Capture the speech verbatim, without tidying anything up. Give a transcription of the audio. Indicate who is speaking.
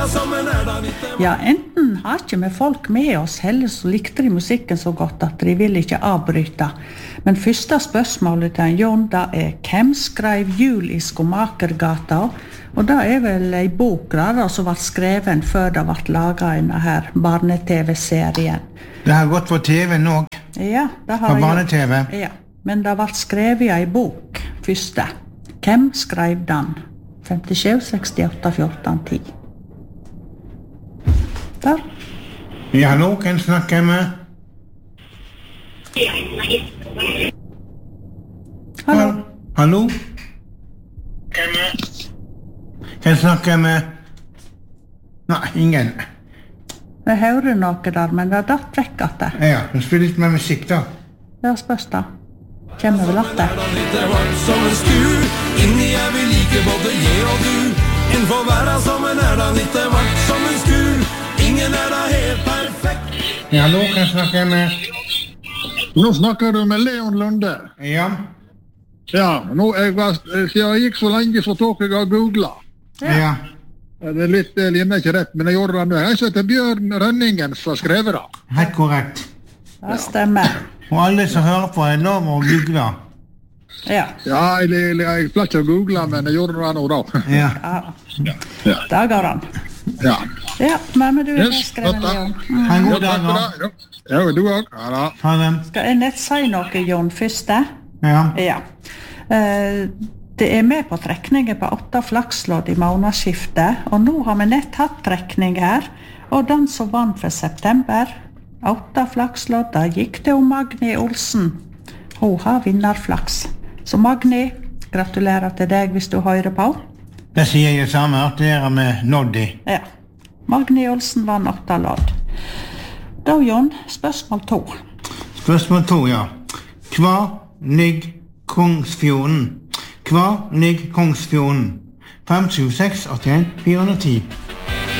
Speaker 1: Ja, enten har ikke vi folk med oss, heller så likte de musikken så godt at de vil ikke avbryte. Men første spørsmålet til Jon, da er hvem skrev Jul i Skomakergata? Og det er vel en bok da, som var skreven før det ble laget en her barne-tv-serien.
Speaker 2: Det har gått på T V nå.
Speaker 1: Ja, det har
Speaker 2: på barne-tv.
Speaker 1: Ja, men det ble skrevet i en bok første. Hvem skrev den? femtisju, sekstiåtte, fjorten, ti. Da.
Speaker 2: Ja, hallo, hvem snakker jeg med?
Speaker 1: Hallo.
Speaker 2: Hallo? Hvem snakker jeg med? Nei, ingen.
Speaker 1: Jeg hører noe der, men det er datt vekk at det.
Speaker 2: Ja, men spill litt med musikk da.
Speaker 1: Ja, spørs da. Kjenner vel at det.
Speaker 3: Som en skur, inni jeg vil like både jeg og du. En får være som en er da litt vart som en skur. Ingen er da helt perfekt.
Speaker 2: Ja, hallo, hvem snakker jeg med?
Speaker 4: Nå snakker du med Leon Lunde.
Speaker 2: Ja.
Speaker 4: Ja, nå jeg var, siden jeg gikk så lenge så tok jeg av googlet.
Speaker 2: Ja. Ja.
Speaker 4: Det er litt, det ligner ikke rett, men jeg gjorde det nå. Jeg heter Bjørn Rønningen som skrev det.
Speaker 2: Helt korrekt.
Speaker 1: Det stemmer.
Speaker 2: Og alle som hører på er lov å google.
Speaker 1: Ja.
Speaker 4: Ja, jeg, jeg, jeg platt ikke å google, men jeg gjorde det nå da.
Speaker 2: Ja.
Speaker 1: Ja.
Speaker 4: Ja.
Speaker 1: Det går han.
Speaker 4: Ja.
Speaker 1: Ja, men du er
Speaker 4: Yes,
Speaker 1: skrevet,
Speaker 4: godt da.
Speaker 1: Jon.
Speaker 2: Ha en
Speaker 4: Ja,
Speaker 2: god dag
Speaker 4: takk for
Speaker 2: nå.
Speaker 4: det. Ja, ja, du også. Ja da.
Speaker 2: Ha det.
Speaker 1: Skal jeg nett si noe, Jon, første?
Speaker 2: Ja.
Speaker 1: Ja. Eh, det er med på trekningen på åtte flakslodd i månedsskiftet, og nå har vi nett hatt trekning her, og den som vant for september, åtte flakslodd, da gikk det om Magni Olsen. Hun har vinnerflaks. Så Magni, gratulerer til deg hvis du hører på.
Speaker 2: Det sier jeg samme, at det er med Noddy.
Speaker 1: Ja. Magni Olsen vann åtte lodd. Da, Jon, spørsmål to.
Speaker 2: Spørsmål to, ja. Hva ligger Kongsfjorden? Hva ligger Kongsfjorden? fem sju seks åtte en fire ti.